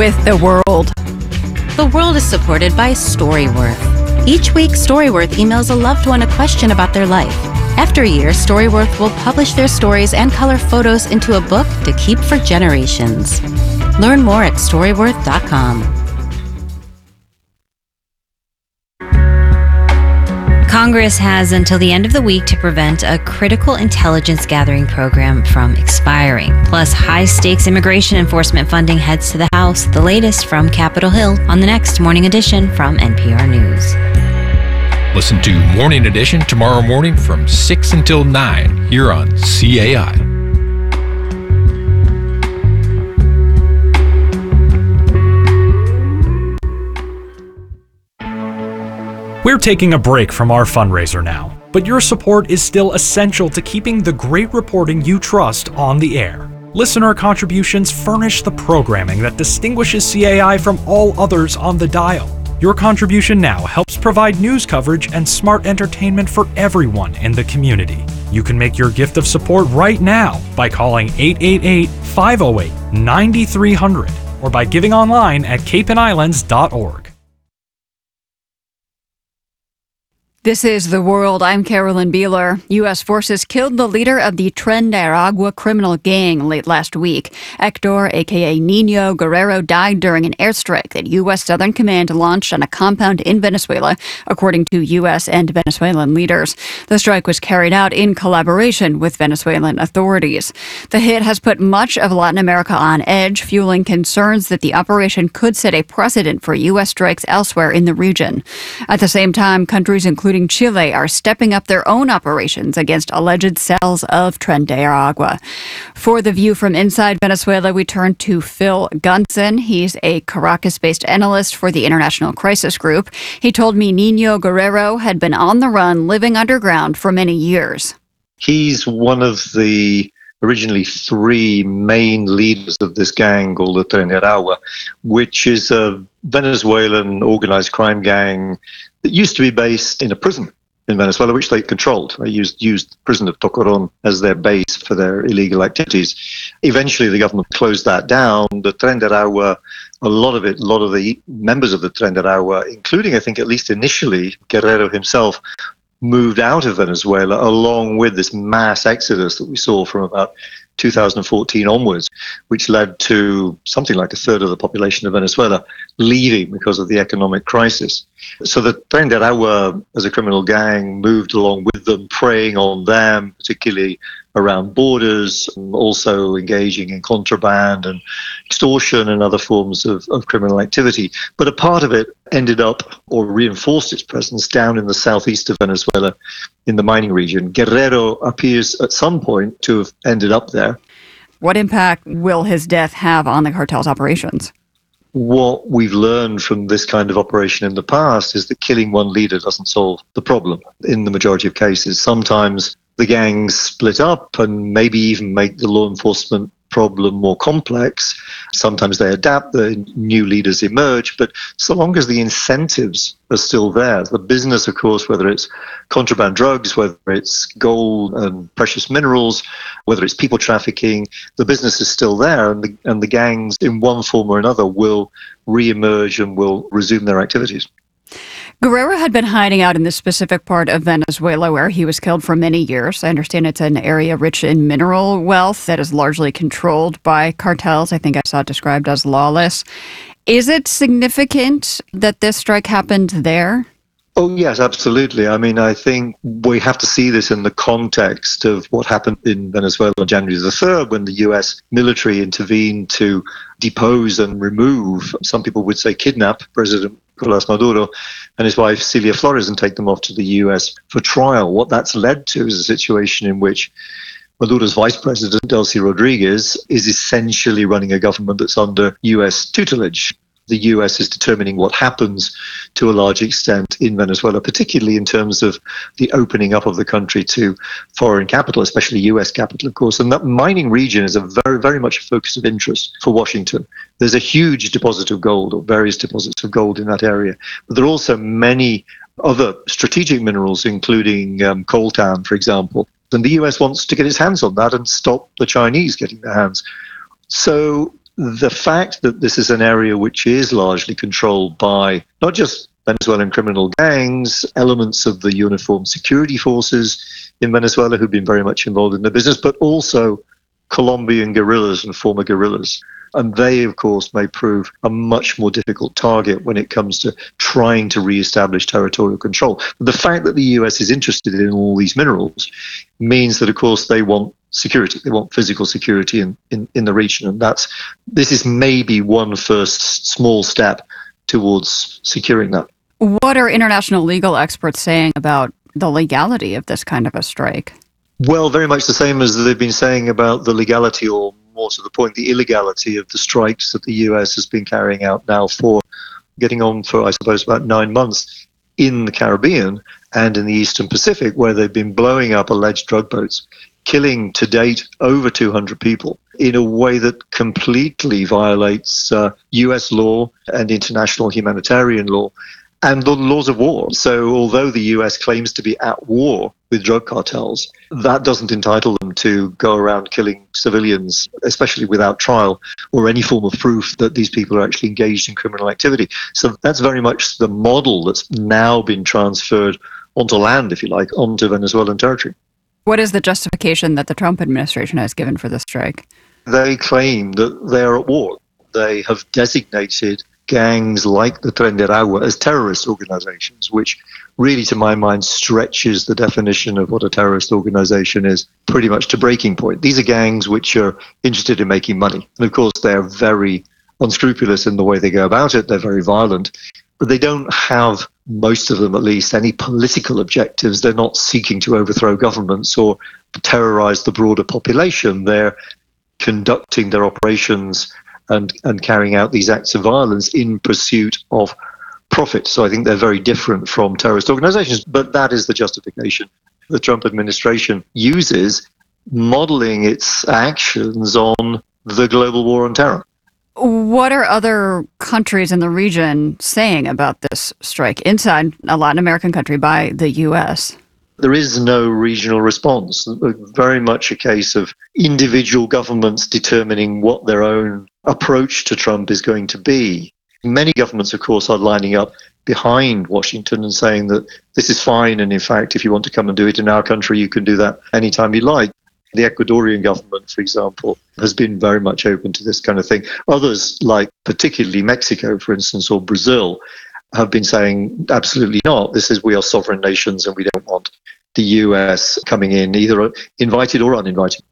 with The World. The World is supported by Storyworth. Each week, Storyworth emails a loved one a question about their life. After a year, Storyworth will publish their stories and color photos into a book to keep for generations. Learn more at Storyworth.com. Congress has until the end of the week to prevent a critical intelligence gathering program from expiring. Plus, high-stakes immigration enforcement funding heads to the House. The latest from Capitol Hill on the next Morning Edition from NPR News. Listen to Morning Edition tomorrow morning from 6 until 9 here on CAI. We're taking a break from our fundraiser now, but your support is still essential to keeping the great reporting you trust on the air. Listener contributions furnish the programming that distinguishes CAI from all others on the dial. Your contribution now helps provide news coverage and smart entertainment for everyone in the community. You can make your gift of support right now by calling 888-508-9300 or by giving online at capeandislands.org. This is The World. I'm Carolyn Beeler. U.S. forces killed the leader of the Tren de Aragua criminal gang late last week. Hector, a.k.a. Nino Guerrero, died during an airstrike that U.S. Southern Command launched on a compound in Venezuela, according to U.S. and Venezuelan leaders. The strike was carried out in collaboration with Venezuelan authorities. The hit has put much of Latin America on edge, fueling concerns that the operation could set a precedent for U.S. strikes elsewhere in the region. At the same time, countries including Chile are stepping up their own operations against alleged cells of Tren de Aragua. For The View from inside Venezuela, we turn to Phil Gunson. He's a Caracas-based analyst for the International Crisis Group. He told me Nino Guerrero had been on the run, living underground for many years. He's one of the originally three main leaders of this gang called the Tren de Aragua, which is a Venezuelan organized crime gang that used to be based in a prison in Venezuela, which they controlled. They used the prison of Tocorón as their base for their illegal activities. Eventually, the government closed that down. The Tren de Aragua, a lot of the members of the Tren de Aragua, including, I think, at least initially, Guerrero himself, moved out of Venezuela along with this mass exodus that we saw from about 2014 onwards, which led to something like a third of the population of Venezuela leaving because of the economic crisis. So the Tren de Aragua, as a criminal gang, moved along with them, preying on them, particularly around borders, and also engaging in contraband and extortion and other forms of criminal activity. But a part of it ended up or reinforced its presence down in the southeast of Venezuela in the mining region. Guerrero appears at some point to have ended up there. What impact will his death have on the cartel's operations? What we've learned from this kind of operation in the past is that killing one leader doesn't solve the problem in the majority of cases. Sometimes the gangs split up and maybe even make the law enforcement problem more complex. Sometimes they adapt, the new leaders emerge, but so long as the incentives are still there, the business, of course, whether it's contraband drugs, whether it's gold and precious minerals, whether it's people trafficking, the business is still there, and the gangs in one form or another will re-emerge and will resume their activities. Guerrero had been hiding out in this specific part of Venezuela where he was killed for many years. I understand it's an area rich in mineral wealth that is largely controlled by cartels. I think I saw it described as lawless. Is it significant that this strike happened there? Oh, yes, absolutely. I mean, I think we have to see this in the context of what happened in Venezuela on January the 3rd when the U.S. military intervened to depose and remove, some people would say kidnap, President Nicolás Maduro and his wife Celia Flores and take them off to the U.S. for trial. What that's led to is a situation in which Maduro's vice president, Delcy Rodriguez, is essentially running a government that's under U.S. tutelage. The U.S. is determining what happens to a large extent in Venezuela, particularly in terms of the opening up of the country to foreign capital, especially U.S. capital, of course. And that mining region is a very, very much a focus of interest for Washington. There's a huge deposit of gold, or various deposits of gold in that area. But there are also many other strategic minerals, including coltan, for example. And the U.S. wants to get its hands on that and stop the Chinese getting their hands. So the fact that this is an area which is largely controlled by not just Venezuelan criminal gangs, elements of the uniformed security forces in Venezuela who've been very much involved in the business, but also Colombian guerrillas and former guerrillas. And they, of course, may prove a much more difficult target when it comes to trying to re-establish territorial control. But the fact that the US is interested in all these minerals means that, of course, they want security. They want physical security in the region. And this is maybe one first small step towards securing that. What are international legal experts saying about the legality of this kind of a strike? Well, very much the same as they've been saying about the legality, or more to the point, the illegality of the strikes that the US has been carrying out now for getting on for, I suppose, about 9 months in the Caribbean and in the Eastern Pacific, where they've been blowing up alleged drug boats, killing to date over 200 people in a way that completely violates US law and international humanitarian law and the laws of war. So although the US claims to be at war with drug cartels, that doesn't entitle them to go around killing civilians, especially without trial or any form of proof that these people are actually engaged in criminal activity. So that's very much the model that's now been transferred onto land, if you like, onto Venezuelan territory. What is the justification that the Trump administration has given for the strike? They claim that they're at war. They have designated gangs like the Tren de Aragua as terrorist organizations, which really, to my mind, stretches the definition of what a terrorist organization is pretty much to breaking point. These are gangs which are interested in making money. And of course, they're very unscrupulous in the way they go about it. They're very violent. But they don't have, most of them at least, any political objectives. They're not seeking to overthrow governments or terrorize the broader population. They're conducting their operations and carrying out these acts of violence in pursuit of profit. So I think they're very different from terrorist organizations, but that is the justification the Trump administration uses, modeling its actions on the global war on terror. What are other countries in the region saying about this strike inside a Latin American country by the U.S.? There is no regional response. Very much a case of individual governments determining what their own approach to Trump is going to be. Many governments, of course, are lining up behind Washington and saying that this is fine, and in fact, if you want to come and do it in our country, you can do that anytime you like. The Ecuadorian government, for example, has been very much open to this kind of thing. Others, like particularly Mexico, for instance, or Brazil, have been saying absolutely not. We are sovereign nations and we don't want the US coming in, either invited or uninvited.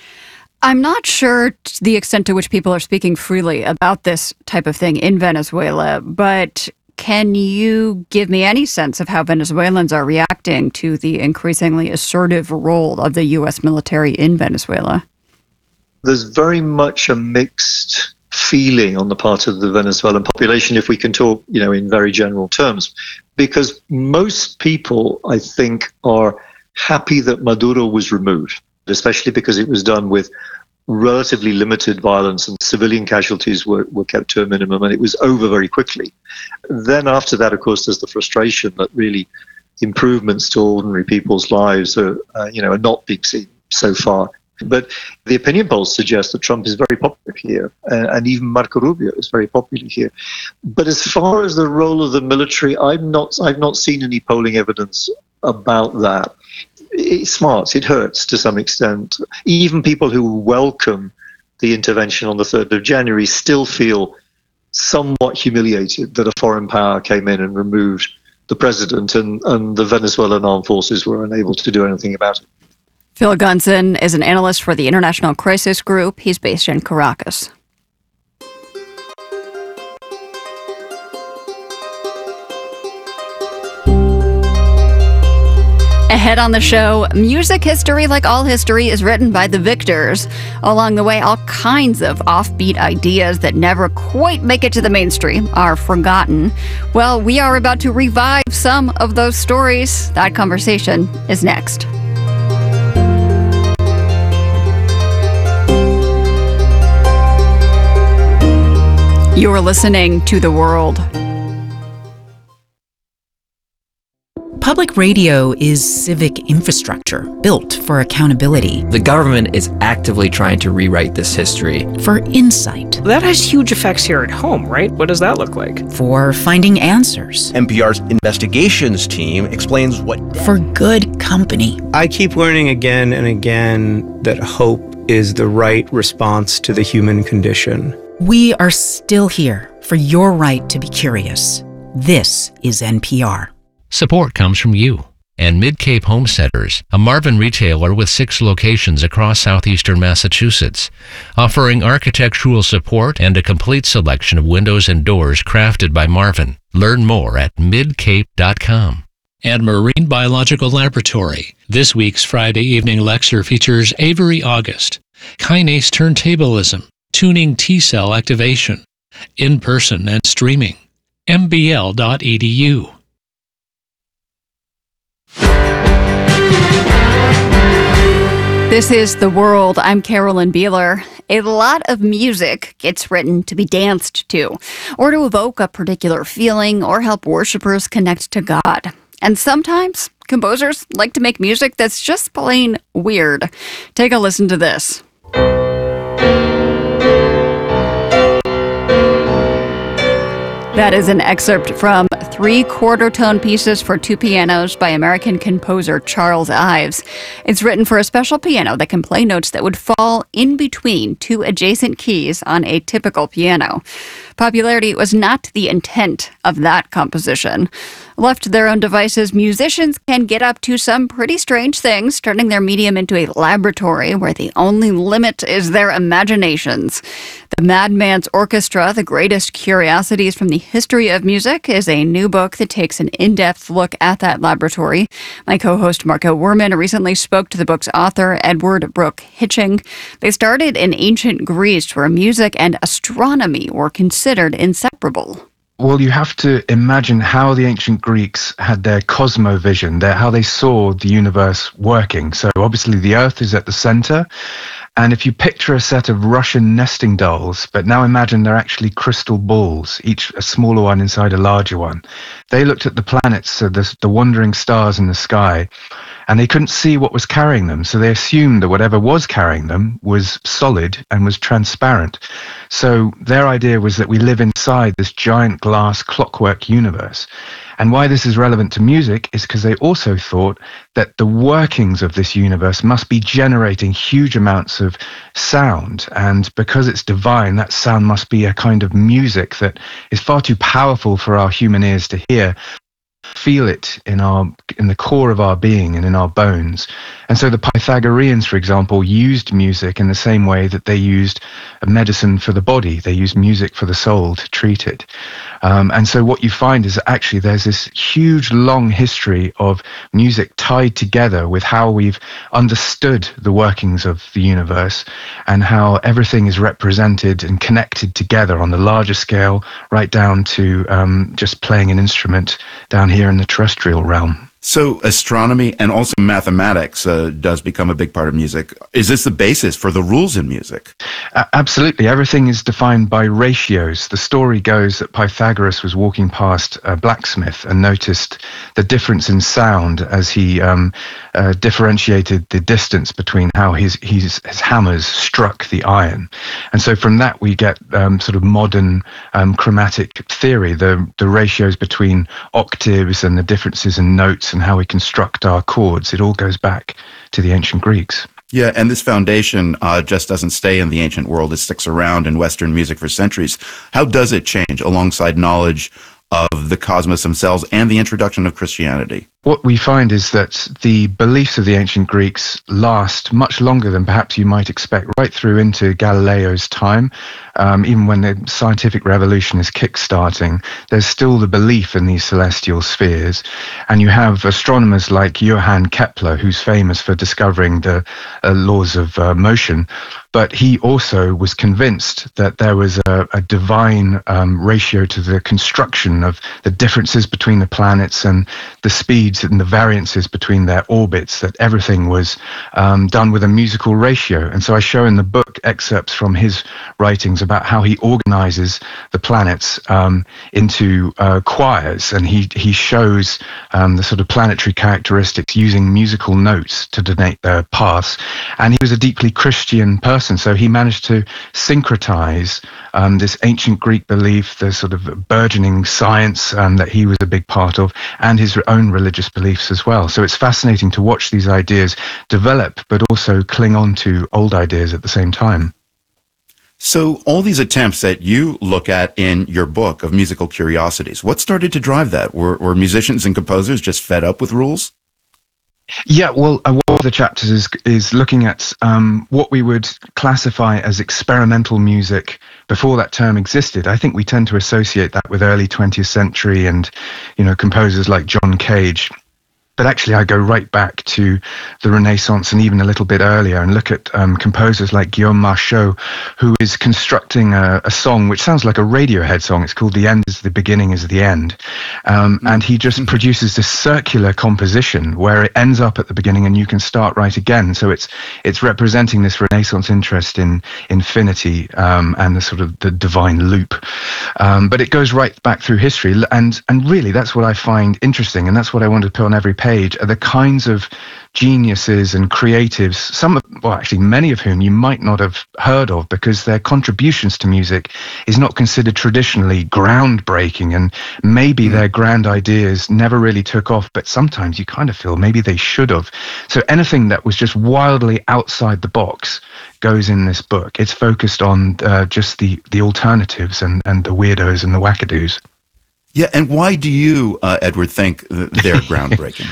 I'm not sure the extent to which people are speaking freely about this type of thing in Venezuela, but can you give me any sense of how Venezuelans are reacting to the increasingly assertive role of the U.S. military in Venezuela? There's very much a mixed feeling on the part of the Venezuelan population, if we can talk, in very general terms, because most people, I think, are happy that Maduro was removed, especially because it was done with relatively limited violence and civilian casualties were kept to a minimum, and it was over very quickly. Then after that, of course, there's the frustration that really improvements to ordinary people's lives are not being seen so far. But the opinion polls suggest that Trump is very popular here, and even Marco Rubio is very popular here. But as far as the role of the military, I've not seen any polling evidence about that. It smarts, it hurts to some extent. Even people who welcome the intervention on the 3rd of January still feel somewhat humiliated that a foreign power came in and removed the president, and the Venezuelan armed forces were unable to do anything about it. Phil Gunson is an analyst for the International Crisis Group. He's based in Caracas. Ahead on the show, music history, like all history, is written by the victors. Along the way, all kinds of offbeat ideas that never quite make it to the mainstream are forgotten. Well, we are about to revive some of those stories. That conversation is next. You're listening to The World. Public radio is civic infrastructure built for accountability. The government is actively trying to rewrite this history. For insight. That has huge effects here at home, right? What does that look like? For finding answers. NPR's investigations team explains what... For good company. I keep learning again and again that hope is the right response to the human condition. We are still here for your right to be curious. This is NPR. Support comes from you and Mid-Cape Home Centers, a Marvin retailer with 6 locations across southeastern Massachusetts, offering architectural support and a complete selection of windows and doors crafted by Marvin. Learn more at midcape.com. And Marine Biological Laboratory. This week's Friday evening lecture features Avery August, kinase turntablism, tuning T-cell activation, in-person and streaming, mbl.edu. This is The World. I'm Carolyn Beeler. A lot of music gets written to be danced to, or to evoke a particular feeling, or help worshipers connect to God. And sometimes composers like to make music that's just plain weird. Take a listen to this. That is an excerpt from 3 quarter-tone pieces for 2 pianos by American composer Charles Ives. It's written for a special piano that can play notes that would fall in between 2 adjacent keys on a typical piano. Popularity was not the intent of that composition. Left to their own devices, musicians can get up to some pretty strange things, turning their medium into a laboratory where the only limit is their imaginations. The Madman's Orchestra, The Greatest Curiosities from the History of Music, is a new book that takes an in-depth look at that laboratory. My co-host Marco Werman recently spoke to the book's author, Edward Brooke Hitching. They started in ancient Greece, where music and astronomy were considered inseparable. Well, you have to imagine how the ancient Greeks had their cosmovision, how they saw the universe working. So obviously the Earth is at the center. And if you picture a set of Russian nesting dolls, but now imagine they're actually crystal balls, each a smaller one inside a larger one. They looked at the planets, so the wandering stars in the sky, and they couldn't see what was carrying them. So they assumed that whatever was carrying them was solid and was transparent. So their idea was that we live inside this giant glass clockwork universe. And why this is relevant to music is because they also thought that the workings of this universe must be generating huge amounts of sound. And because it's divine, that sound must be a kind of music that is far too powerful for our human ears to hear. Feel it in the core of our being and in our bones. And so the Pythagoreans, for example, used music in the same way that they used a medicine for the body. They used music for the soul to treat it. And so what you find is that actually there's this huge, long history of music tied together with how we've understood the workings of the universe and how everything is represented and connected together on the larger scale, right down to just playing an instrument down here in the terrestrial realm. So astronomy and also mathematics does become a big part of music. Is this the basis for the rules in music? Absolutely. Everything is defined by ratios. The story goes that Pythagoras was walking past a blacksmith and noticed the difference in sound as he differentiated the distance between how his hammers struck the iron. And so from that we get sort of modern chromatic theory, the ratios between octaves and the differences in notes and how we construct our chords. It all goes back to the ancient Greeks. Yeah, and this foundation just doesn't stay in the ancient world. It sticks around in Western music for centuries. How does it change alongside knowledge of the cosmos themselves and the introduction of Christianity? What we find is that the beliefs of the ancient Greeks last much longer than perhaps you might expect, right through into Galileo's time. Even when the scientific revolution is kick-starting, there's still the belief in these celestial spheres. And you have astronomers like Johann Kepler, who's famous for discovering the laws of motion. But he also was convinced that there was a divine ratio to the construction of the differences between the planets and the speeds speeds and the variances between their orbits, that everything was done with a musical ratio. And so I show in the book excerpts from his writings about how he organizes the planets into choirs, and he shows the sort of planetary characteristics using musical notes to denote their paths. And he was a deeply Christian person, so he managed to syncretize this ancient Greek belief, the sort of burgeoning science that he was a big part of, and his own religious beliefs as well. So it's fascinating to watch these ideas develop, but also cling on to old ideas at the same time. So all these attempts that you look at in your book of musical curiosities, what started to drive that? Were musicians and composers just fed up with rules? Yeah, well, one of the chapters is looking at what we would classify as experimental music before that term existed. I think we tend to associate that with early 20th century and, composers like John Cage. But actually, I go right back to the Renaissance and even a little bit earlier and look at composers like Guillaume Marchot, who is constructing a song which sounds like a Radiohead song. It's called The End is the Beginning is the End. And he just produces this circular composition where it ends up at the beginning and you can start right again. So it's representing this Renaissance interest in infinity and the sort of the divine loop. But it goes right back through history. And really, that's what I find interesting. And that's what I want to put on every page, are the kinds of geniuses and creatives, many of whom you might not have heard of because their contributions to music is not considered traditionally groundbreaking, and maybe their grand ideas never really took off, but sometimes you kind of feel maybe they should have. So anything that was just wildly outside the box goes in this book. It's focused on just the alternatives and the weirdos and the wackadoos. Yeah, and why do you, Edward, think they're groundbreaking?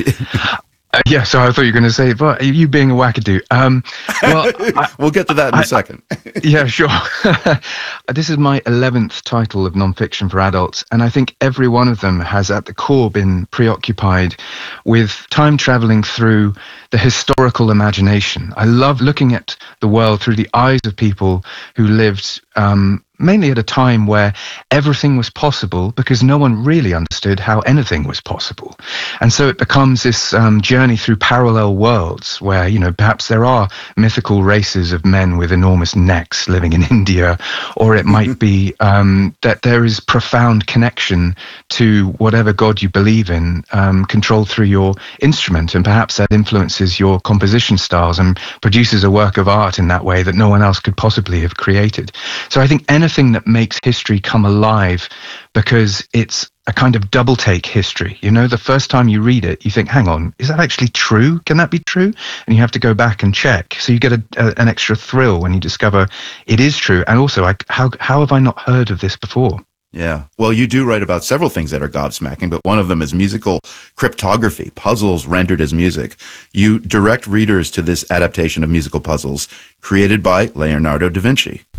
Yeah, so I thought you were going to say, well, you being a wackadoo. We'll get to that in a second. Yeah, sure. This is my 11th title of nonfiction for adults, and I think every one of them has at the core been preoccupied with time traveling through the historical imagination. I love looking at the world through the eyes of people who lived mainly at a time where everything was possible because no one really understood how anything was possible. And so it becomes this journey through parallel worlds where, perhaps there are mythical races of men with enormous necks living in India, or it might be that there is profound connection to whatever God you believe in, controlled through your instrument, and perhaps that influences your composition styles and produces a work of art in that way that no one else could possibly have created. So I think anything that makes history come alive, because it's a kind of double take history. The first time you read it, you think, hang on, is that actually true? Can that be true? And you have to go back and check. So you get an extra thrill when you discover it is true. And also, how have I not heard of this before? Yeah. Well, you do write about several things that are gobsmacking, but one of them is musical cryptography, puzzles rendered as music. You direct readers to this adaptation of musical puzzles created by Leonardo da Vinci.